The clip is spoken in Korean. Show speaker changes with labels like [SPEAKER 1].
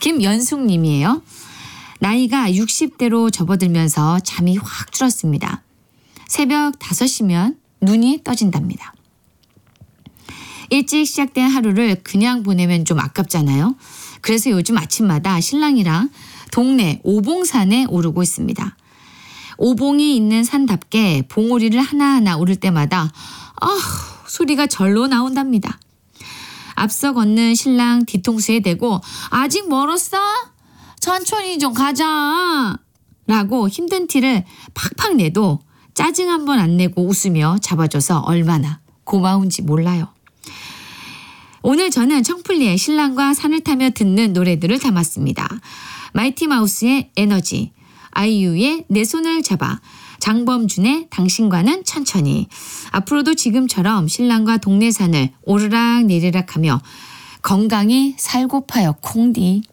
[SPEAKER 1] 김연숙님이에요. 나이가 60대로 접어들면서 잠이 확 줄었습니다. 새벽 5시면 눈이 떠진답니다. 일찍 시작된 하루를 그냥 보내면 좀 아깝잖아요. 그래서 요즘 아침마다 신랑이랑 동네 오봉산에 오르고 있습니다. 오봉이 있는 산답게 봉우리를 하나하나 오를 때마다 소리가 절로 나온답니다. 앞서 걷는 신랑 뒤통수에 대고 아직 멀었어? 천천히 좀 가자 라고 힘든 티를 팍팍 내도 짜증 한 번 안 내고 웃으며 잡아줘서 얼마나 고마운지 몰라요. 오늘 저는 청플리의 신랑과 산을 타며 듣는 노래들을 담았습니다. 마이티 마우스의 에너지, 아이유의 내 손을 잡아, 장범준의 당신과는 천천히. 앞으로도 지금처럼 신랑과 동네 산을 오르락 내리락 하며 건강히 살고파요 콩디.